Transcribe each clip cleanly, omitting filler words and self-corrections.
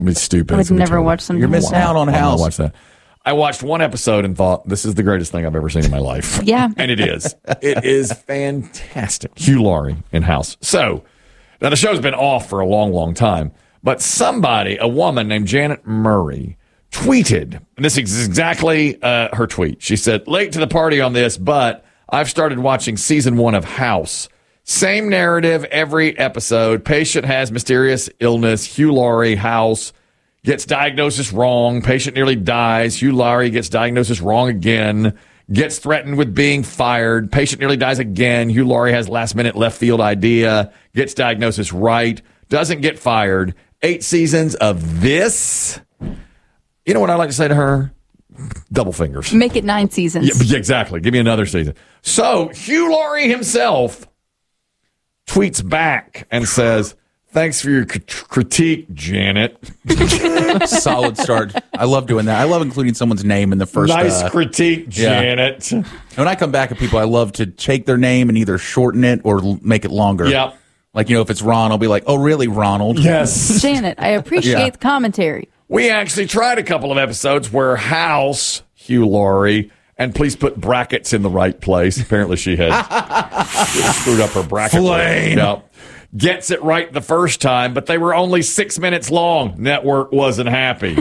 It's stupid. I would never watch something. You're missing out on House. Watch that. I watched one episode and thought, this is the greatest thing I've ever seen in my life. Yeah. And it is. It is fantastic. Hugh Laurie in House. So, now the show's been off for a long, long time, but somebody, a woman named Janet Murray, tweeted, and this is exactly her tweet. She said, late to the party on this, but I've started watching season 1 of House. Same narrative every episode. Patient has mysterious illness. Hugh Laurie, House, gets diagnosis wrong. Patient nearly dies. Hugh Laurie gets diagnosis wrong again. Gets threatened with being fired. Patient nearly dies again. Hugh Laurie has last-minute left-field idea. Gets diagnosis right. Doesn't get fired. 8 seasons of this. You know what I like to say to her? Double fingers. Make it 9 seasons. Yeah, exactly. Give me another season. So Hugh Laurie himself tweets back and says, thanks for your critique, Janet. Solid start. I love doing that. I love including someone's name in the first. Nice critique, Janet. And when I come back at people, I love to take their name and either shorten it or make it longer. Yep. Like, if it's Ron, I'll be like, oh, really, Ronald? Yes. Janet, I appreciate the commentary. We actually tried a couple of episodes where House, Hugh Laurie, and please put brackets in the right place. Apparently she has screwed up her bracket. Flame. Yep. Gets it right the first time, but they were only 6 minutes long. Network wasn't happy.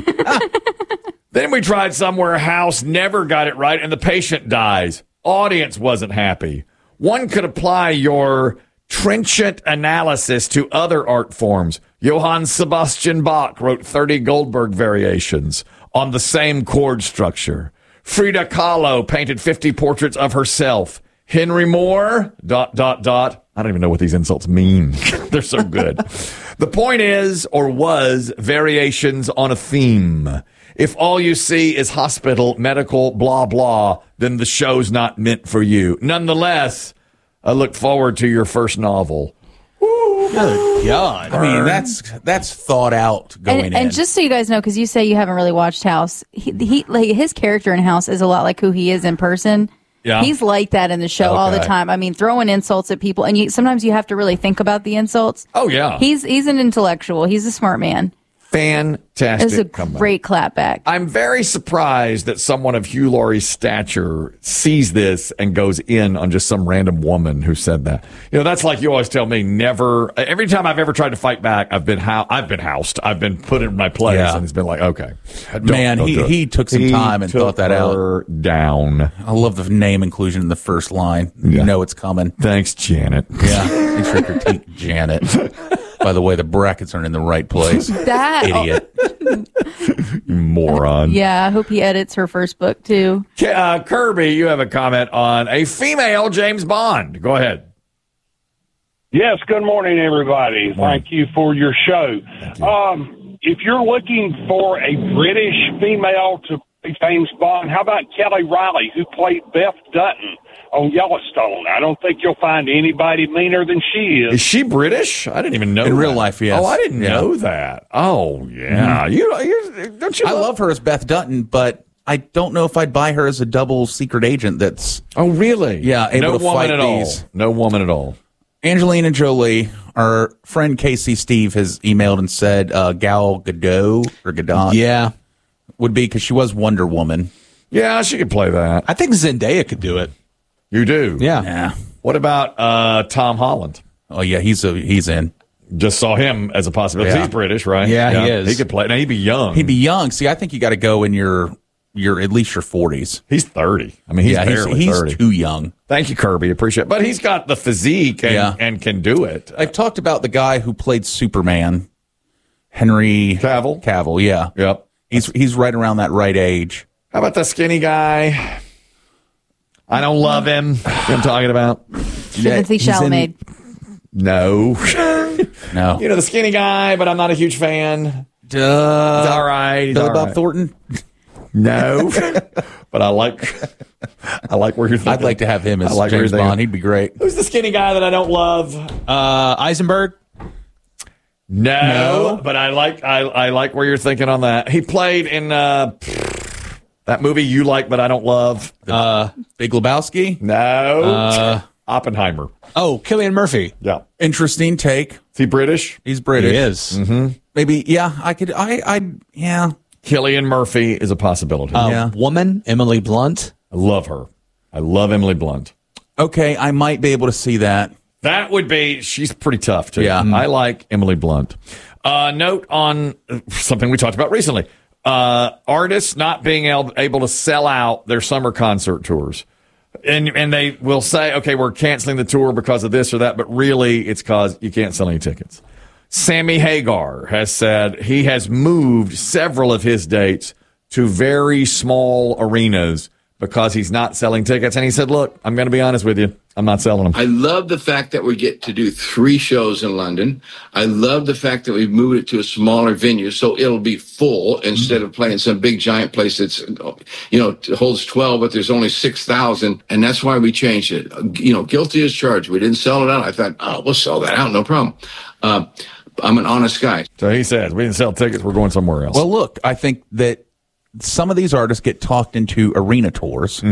Then we tried somewhere House never got it right, and the patient dies. Audience wasn't happy. One could apply your trenchant analysis to other art forms. Johann Sebastian Bach wrote 30 Goldberg variations on the same chord structure. Frida Kahlo painted 50 portraits of herself. Henry Moore, ... I don't even know what these insults mean. They're so good. The point is, or was, variations on a theme. If all you see is hospital, medical, blah, blah, then the show's not meant for you. Nonetheless, I look forward to your first novel. Good God. I mean, that's thought out going in. And just so you guys know, because you say you haven't really watched House, he like his character in House is a lot like who he is in person. Yeah. He's like that in the show all the time. I mean, throwing insults at people, and sometimes you have to really think about the insults. Oh, yeah. He's an intellectual. He's a smart man. Fantastic. It's a comeback. great clapback. I'm very surprised that someone of Hugh Laurie's stature sees this and goes in on just some random woman who said that. That's like you always tell me, never. Every time I've ever tried to fight back, I've been housed. I've been put in my place, and it's been like, okay. He took some time and thought that out. Down. I love the name inclusion in the first line. Yeah. You know it's coming. Thanks, Janet. Yeah. Thanks for critique, Janet. By the way, the brackets aren't in the right place. Idiot. Moron. Yeah, I hope he edits her first book, too. Kirby, you have a comment on a female James Bond. Go ahead. Yes, good morning, everybody. Thank you for your show. If you're looking for a British female to play James Bond, how about Kelly Riley, who played Beth Dutton on Yellowstone? I don't think you'll find anybody meaner than she is. Is she British? I didn't even know in that. real life, yes. Oh, I didn't know that. Oh, yeah. Don't you? I love her as Beth Dutton, but I don't know if I'd buy her as a double secret agent that's... Oh, really? Yeah, able to fight these. No woman at all. Angelina Jolie, our friend Casey Steve has emailed and said Gal Gadot or Gadot. Yeah. Would be because she was Wonder Woman. Yeah, she could play that. I think Zendaya could do it. You do? Yeah. Yeah. What about Tom Holland? Oh, yeah, he's in. Just saw him as a possibility. Yeah. He's British, right? Yeah, he is. He could play. Now, he'd be young. He'd be young. See, I think you got to go in your at least your 40s. He's 30. I mean, he's barely 30. He's too young. Thank you, Kirby. Appreciate it. But he's got the physique and can do it. I've talked about the guy who played Superman, Henry Cavill, yeah. Yep. He's right around that right age. How about the skinny guy? I don't love him. You know what I'm talking about? Timothy Chalamet. No. No. The skinny guy, but I'm not a huge fan. Duh. He's all right. He's Billy all Bob right. Thornton? No. But I like where you're thinking. I'd like to have him as like James Bond. He'd be great. Who's the skinny guy that I don't love? Eisenberg? No, but I like where you're thinking on that. He played in that movie you like, but I don't love. Big Lebowski? No. Oppenheimer. Oh, Cillian Murphy. Yeah. Interesting take. Is he British? He's British. He is. Maybe, yeah, I could, yeah. Cillian Murphy is a possibility. Yeah. Woman, Emily Blunt. I love her. I love Emily Blunt. Okay, I might be able to see that. That would be, she's pretty tough, too. Yeah. I like Emily Blunt. Note on something we talked about recently. Artists not being able to sell out their summer concert tours. And they will say, okay, we're canceling the tour because of this or that, but really it's because you can't sell any tickets. Sammy Hagar has said he has moved several of his dates to very small arenas because he's not selling tickets. And he said, look, I'm going to be honest with you. I'm not selling them. I love the fact that we get to do 3 shows in London. I love the fact that we've moved it to a smaller venue so it'll be full instead of playing some big giant place that's, holds 12, but there's only 6,000. And that's why we changed it. Guilty as charged. We didn't sell it out. I thought, we'll sell that out. No problem. I'm an honest guy. So he says, we didn't sell tickets. We're going somewhere else. Well, look, I think that some of these artists get talked into arena tours,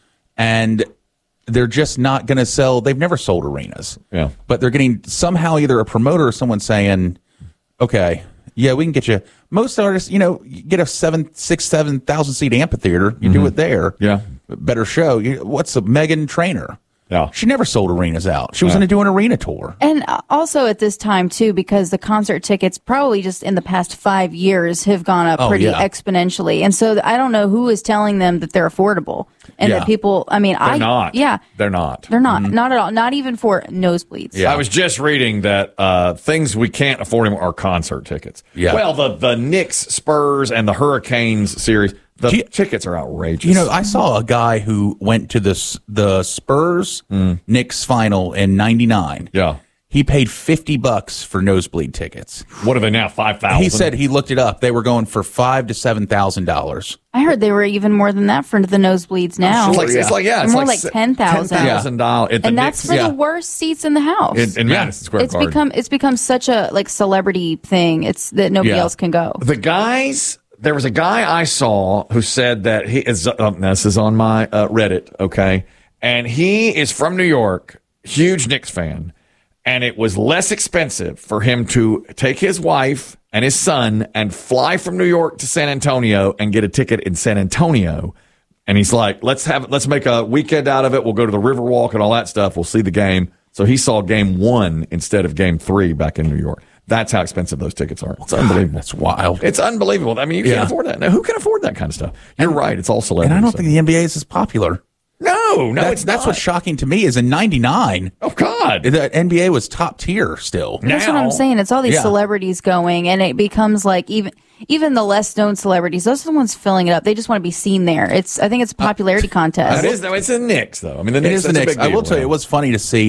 and they're just not going to sell. They've never sold arenas. Yeah. But they're getting somehow either a promoter or someone saying, okay, yeah, we can get you. Most artists, you get a 7,000 seat amphitheater. You do it there. Yeah. Better show. What's a Meghan Trainor? Yeah. She never sold arenas out. She was going to do an arena tour. And also at this time, too, because the concert tickets probably just in the past 5 years have gone up pretty exponentially. And so I don't know who is telling them that they're affordable. And that people, they're not. Yeah. They're not. They're not. Not at all. Not even for nosebleeds. Yeah. I was just reading that things we can't afford anymore are concert tickets. Yeah. Well, the Knicks, Spurs, and the Hurricanes series, tickets are outrageous. I saw a guy who went to the Spurs Knicks final in '99. Yeah. He paid $50 for nosebleed tickets. What are they now? 5,000? He said he looked it up. They were going for $5,000 to $7,000. I heard they were even more than that for the nosebleeds now. It's more like $10,000. $10,000. And that's for the worst seats in the house. In Madison Square Garden. It's become such a celebrity thing. It's that nobody else can go. The guys. There was a guy I saw who said that he is. This is on my Reddit, okay, and he is from New York, huge Knicks fan, and it was less expensive for him to take his wife and his son and fly from New York to San Antonio and get a ticket in San Antonio. And he's like, let's make a weekend out of it. We'll go to the Riverwalk and all that stuff. We'll see the game. So he saw game 1 instead of game 3 back in New York. That's how expensive those tickets are. It's unbelievable. That's wild. It's unbelievable. I mean, you can't afford that. Now, who can afford that kind of stuff? You're right. It's all celebrity. And I don't think the NBA is as popular. No, that's what's shocking to me is in '99. Oh God, the NBA was top tier still. That's what I'm saying. It's all these celebrities going, and it becomes like even the less known celebrities. Those are the ones filling it up. They just want to be seen there. I think it's a popularity contest. It is. No, it's the Knicks though. I mean, the Knicks. It is the Knicks. I will tell you, it was funny to see.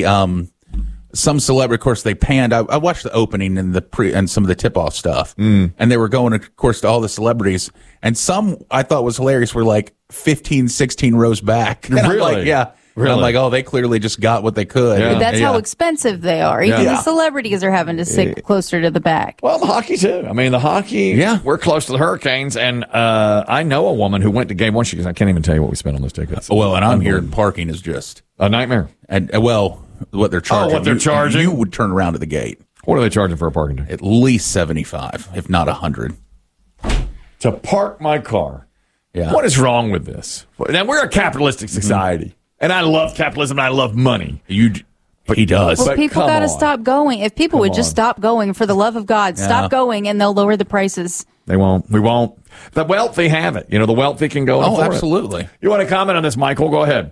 Some celebrity, of course, they panned. I watched the opening and and some of the tip-off stuff, and they were going, of course, to all the celebrities. And some I thought was hilarious were like 15, 16 rows back. And Really? I'm like, yeah. Really? And I'm like, oh, they clearly just got what they could. Yeah. That's how expensive they are. Even Yeah. the celebrities are having to sit closer to the back. Well, the hockey too. I mean, the hockey. Yeah. We're close to the Hurricanes, and I know a woman who went to game 1. She goes, I can't even tell you what we spent on those tickets. Well, and I'm here, parking is just a nightmare. And what they're charging. what they're charging? You would turn around to the gate. What are they charging for a parking ticket? At least 75, if not 100. To park my car. Yeah. What is wrong with this? Now, we're a capitalistic society, and I love capitalism, and I love money. He does. Well, But people come got to on. stop going. If people would just on. stop going, for the love of God, stop going, and they'll lower the prices. They won't. We won't. The wealthy have it. The wealthy can go. and Oh, afford it. absolutely. You want to comment on this, Michael? Go ahead.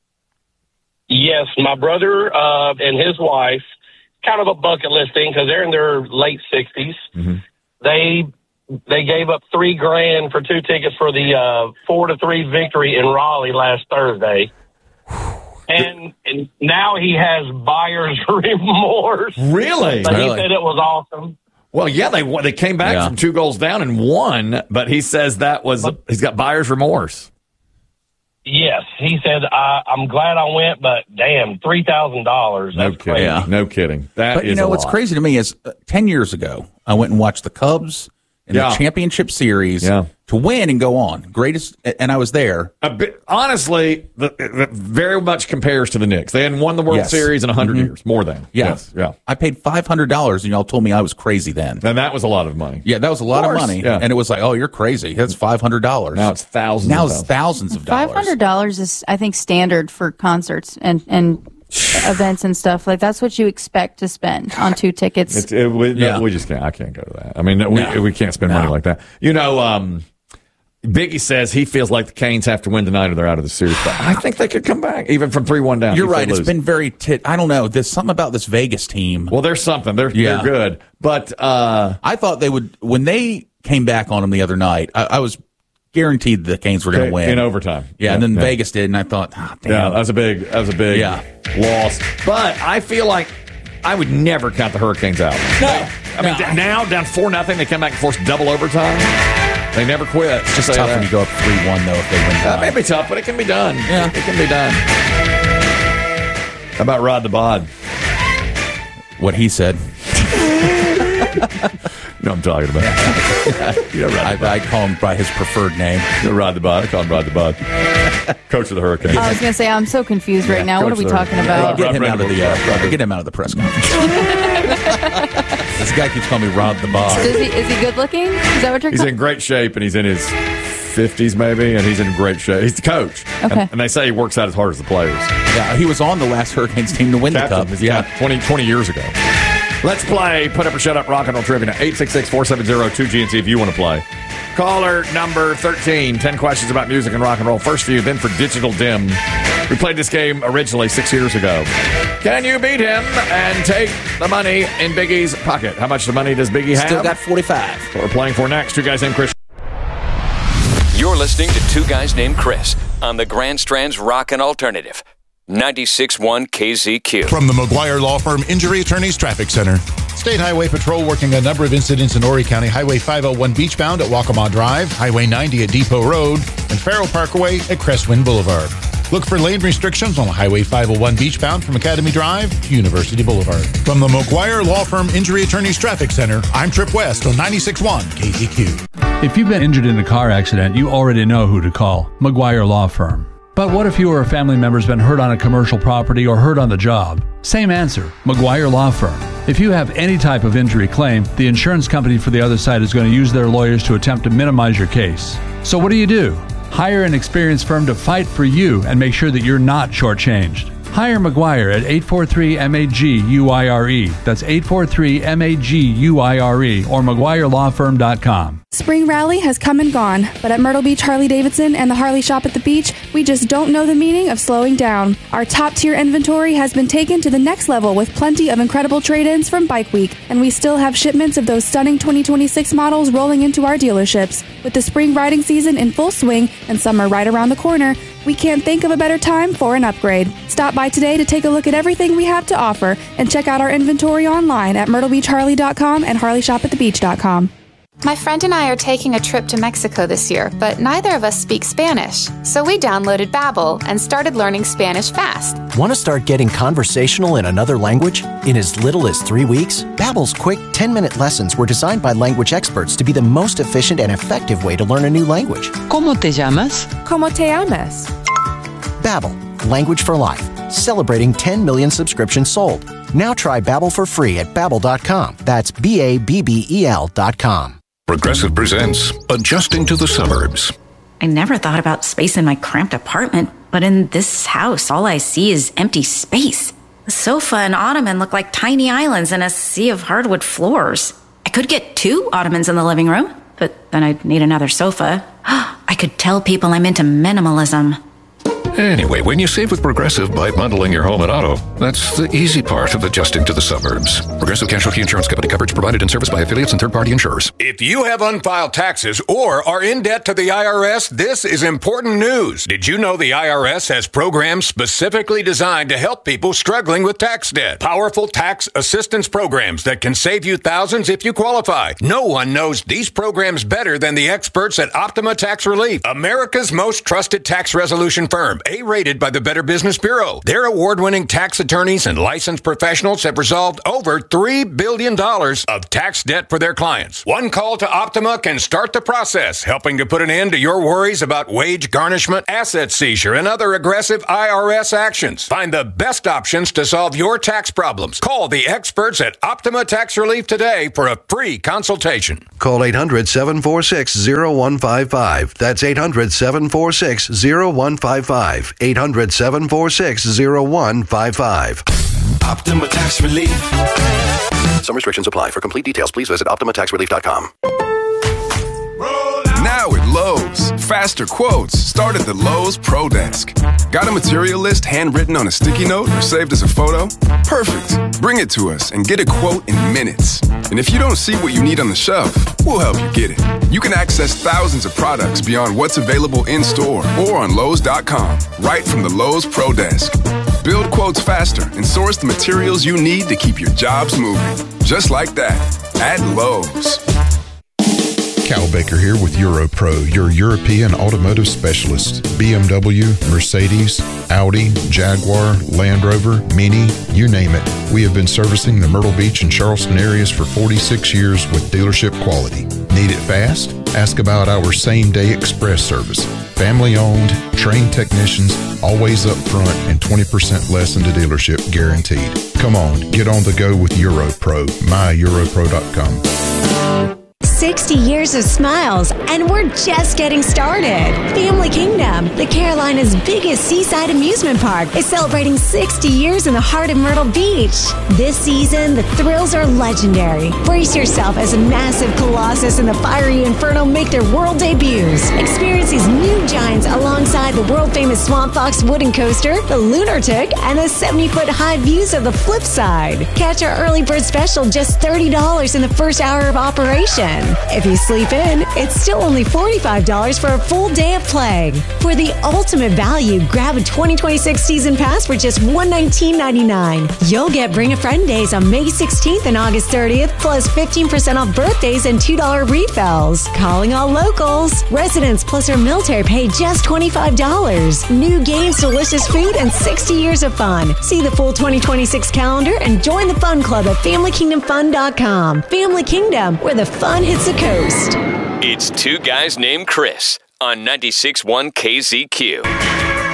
Yes, my brother and his wife, kind of a bucket list thing because they're in their late 60s. Mm-hmm. They gave up $3,000 for 2 tickets for the 4-3 victory in Raleigh last Thursday. And now he has buyer's remorse. Really? But he said it was awesome. Well, yeah, they came back from 2 goals down and won, but he says he's got buyer's remorse. Yes, he said, I'm glad I went, but damn, $3,000. No That's kidding. crazy. No kidding. That But is what's lot. crazy to me is 10 years ago, I went and watched the Cubs in the championship series to win and go on. Greatest, and I was there. Honestly, the very much compares to the Knicks. They hadn't won the World Series in 100 years, more than. Yes. Yeah. I paid $500, and y'all told me I was crazy then. And that was a lot of money. Yeah, that was a lot of money. Yeah. And it was like, oh, you're crazy. That's $500. Now it's thousands. Now it's thousands of dollars. $500 is, I think, standard for concerts and events and stuff. Like, that's what you expect to spend on 2 tickets. We just can't. I can't go to that. I mean, we can't spend money like that. You know, Biggie says he feels like the Canes have to win tonight or they're out of the series. But I think they could come back, even from 3-1 down. You're right. It's been very I don't know. There's something about this Vegas team. Well, there's something. They're good. But I thought they would, when they came back on them the other night, I was guaranteed the Canes were going to win. In overtime. Yeah, and then Vegas did, and I thought, damn. Yeah, that was a big loss. But I feel like I would never count the Hurricanes out. No. I mean, now down 4-0, they come back and force double overtime. They never quit. It's just tough when you go up 3-1, though, if they win. That may be tough, but it can be done. Yeah. It can be done. How about Rod the Bod? What he said. No, I'm talking about. I call him by his preferred name. Rod the Bod. I call him Rod the Bod. Coach of the Hurricanes. I was going to say, I'm so confused right now. What are we talking about? Get him out of the press conference. This guy keeps calling me Rod the Bod. Is he good looking? Is that what you're He's in great shape, and he's in his 50s maybe, and he's in great shape. He's the coach. Okay. And they say he works out as hard as the players. Yeah, he was on the last Hurricanes team to win the Cup. Yeah, 20 years ago. Let's play Put Up or Shut Up Rock and Roll Trivia. 866-470-2GNC if you want to play. Caller number 13. 10 questions about music and rock and roll. First for you, then for Digital Dim. We played this game originally 6 years ago. Can you beat him and take the money in Biggie's pocket? How much money does Biggie have? Still got 45. What we're playing for next. 2 guys named Chris. You're listening to 2 Guys Named Chris on the Grand Strand's Rockin' Alternative. 96.1 KZQ. From the McGuire Law Firm Injury Attorneys Traffic Center. State Highway Patrol working a number of incidents in Horry County. Highway 501 beachbound at Waccamaw Drive, Highway 90 at Depot Road, and Farrell Parkway at Crestwind Boulevard. Look for lane restrictions on Highway 501 beachbound from Academy Drive to University Boulevard. From the McGuire Law Firm Injury Attorneys Traffic Center, I'm Trip West on 96.1 KZQ. If you've been injured in a car accident, you already know who to call. McGuire Law Firm. But what if you or a family member's been hurt on a commercial property or hurt on the job? Same answer, McGuire Law Firm. If you have any type of injury claim, the insurance company for the other side is going to use their lawyers to attempt to minimize your case. So what do? Hire an experienced firm to fight for you and make sure that you're not shortchanged. Hire McGuire at 843-MAG-UIRE. That's 843-MAG-UIRE or McGuireLawFirm.com. Spring Rally has come and gone, but at Myrtle Beach Harley-Davidson and the Harley Shop at the beach, we just don't know the meaning of slowing down. Our top-tier inventory has been taken to the next level with plenty of incredible trade-ins from Bike Week, and we still have shipments of those stunning 2026 models rolling into our dealerships. With the spring riding season in full swing and summer right around the corner, we can't think of a better time for an upgrade. Stop by today to take a look at everything we have to offer and check out our inventory online at myrtlebeachharley.com and harleyshopatthebeach.com. My friend and I are taking a trip to Mexico this year, but neither of us speak Spanish. So we downloaded Babbel and started learning Spanish fast. Want to start getting conversational in another language? In as little as 3 weeks, Babbel's quick 10-minute lessons were designed by language experts to be the most efficient and effective way to learn a new language. ¿Cómo te llamas? ¿Cómo te llamas? Babbel, language for life. Celebrating 10 million subscriptions sold. Now try Babbel for free at Babbel.com. That's Babbel.com. Progressive presents Adjusting to the Suburbs. I never thought about space in my cramped apartment, but in this house, all I see is empty space. The sofa and ottoman look like tiny islands in a sea of hardwood floors. I could get 2 ottomans in the living room, but then I'd need another sofa. I could tell people I'm into minimalism. Anyway, when you save with Progressive by bundling your home and auto, that's the easy part of adjusting to the suburbs. Progressive Casualty Insurance Company. Coverage provided and serviced by affiliates and third-party insurers. If you have unfiled taxes or are in debt to the IRS, this is important news. Did you know the IRS has programs specifically designed to help people struggling with tax debt? Powerful tax assistance programs that can save you thousands if you qualify. No one knows these programs better than the experts at Optima Tax Relief, America's most trusted tax resolution firm. A-rated by the Better Business Bureau. Their award-winning tax attorneys and licensed professionals have resolved over $3 billion of tax debt for their clients. One call to Optima can start the process, helping to put an end to your worries about wage garnishment, asset seizure, and other aggressive IRS actions. Find the best options to solve your tax problems. Call the experts at Optima Tax Relief today for a free consultation. Call 800-746-0155. That's 800-746-0155. 800-746-0155. Optima Tax Relief. Some restrictions apply. For complete details, please visit OptimaTaxRelief.com. Now at Lowe's, faster quotes start at the Lowe's Pro Desk. Got a material list handwritten on a sticky note or saved as a photo? Perfect. Bring it to us and get a quote in minutes. And if you don't see what you need on the shelf, we'll help you get it. You can access thousands of products beyond what's available in store or on Lowe's.com, right from the Lowe's Pro Desk. Build quotes faster and source the materials you need to keep your jobs moving. Just like that, at Lowe's. Cal Baker here with EuroPro, your European automotive specialist. BMW, Mercedes, Audi, Jaguar, Land Rover, Mini, you name it. We have been servicing the Myrtle Beach and Charleston areas for 46 years with dealership quality. Need it fast? Ask about our same-day express service. Family-owned, trained technicians, always up front, and 20% less than the dealership guaranteed. Come on, get on the go with EuroPro, myeuropro.com. 60 years of smiles, and we're just getting started. Family Kingdom, the Carolinas' biggest seaside amusement park, is celebrating 60 years in the heart of Myrtle Beach. This season, the thrills are legendary. Brace yourself as a massive Colossus and the fiery Inferno make their world debuts. Experience these new giants alongside the world-famous Swamp Fox wooden coaster, the Lunar Tick, and the 70-foot high views of the flip side. Catch our early bird special, just $30 in the first hour of operation. If you sleep in, it's still only $45 for a full day of play. For the ultimate value, grab a 2026 season pass for just $119.99. You'll get Bring a Friend days on May 16th and August 30th, plus 15% off birthdays and $2 refills. Calling all locals. Residents plus our military pay just $25. New games, delicious food, and 60 years of fun. See the full 2026 calendar and join the fun club at FamilyKingdomFun.com. Family Kingdom, where the fun hits the coast. It's Two Guys Named Chris on 96.1 KZQ.